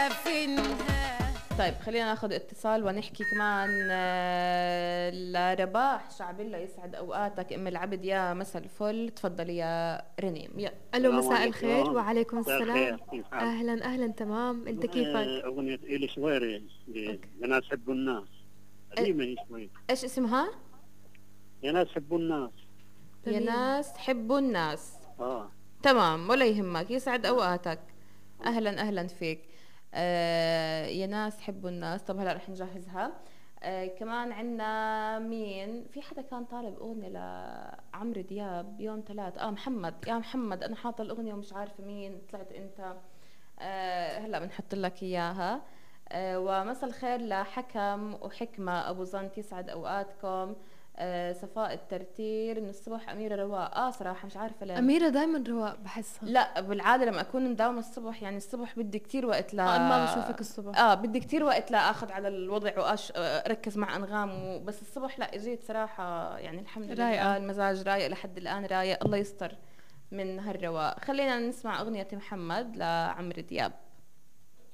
طيب خلينا ناخذ اتصال ونحكي كمان لرباح شعبلة. يسعد اوقاتك ام العبد، يا مساء الفل. تفضلي يا رنيم. يلا. الو، مساء الخير. وعليكم مساء الخير، السلام. كيف حالك؟ اهلا اهلا، تمام. انت كيفك؟ أغنية إلي شويري أوكي. يا ناس حبوا الناس، قديمة هي شوي. ايش اسمها؟ يا ناس حبوا الناس. يا جميل. ناس حبوا الناس. اه تمام، ولا يهمك. يسعد اوقاتك. اهلا اهلا فيك. يا ناس حبوا الناس. طب هلا رح نجهزها. كمان عنا مين؟ في حدا كان طالب اغنيه لعمرو دياب يوم ثلاث. محمد. يا محمد، انا حاطه الاغنيه ومش عارفه مين طلعت انت. هلا بنحط لك اياها. ومساء الخير لحكم وحكمه ابو زنت، يسعد اوقاتكم. صفاء الترتير من الصبح. أميرة رواق. صراحة مش عارفة ليه. أميرة دايما رواق بحسها. لا بالعادة لما أكون مداومة الصبح، يعني الصبح بدي كتير وقت أنا ما بشوفك الصبح. بدي كتير وقت لا أخذ على الوضع وأركز مع أنغام بس الصبح لا، إجيت صراحة يعني الحمد رايقة. لله المزاج رايق لحد الآن، رايق الله يستر من هالرواق. خلينا نسمع أغنية محمد لعمرو دياب.